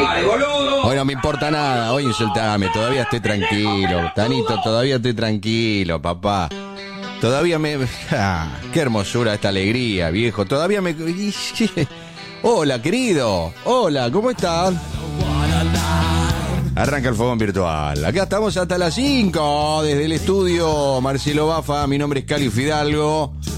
Dale, boludo. Hoy no me importa nada, hoy insultame, todavía estoy tranquilo. Tanito, todavía estoy tranquilo, papá. Todavía me... qué hermosura esta alegría, viejo. Todavía me... Hola, querido. Hola, ¿cómo estás? Arranca el fogón virtual. Acá estamos hasta las 5 desde el estudio Marcelo Bafa. Mi nombre es Cali Fidalgo.